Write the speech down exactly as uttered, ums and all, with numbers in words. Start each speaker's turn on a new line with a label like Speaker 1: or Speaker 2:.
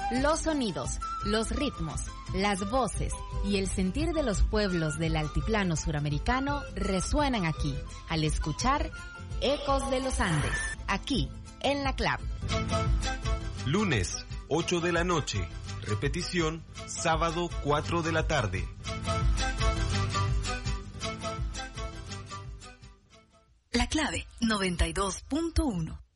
Speaker 1: Los sonidos, los ritmos, las voces y el sentir de los pueblos del altiplano suramericano resuenan aquí, al escuchar Ecos de los Andes, aquí, en la C L A B.
Speaker 2: Lunes, ocho de la noche. Repetición, sábado, cuatro de la tarde.
Speaker 3: La Clave, noventa y dos punto uno.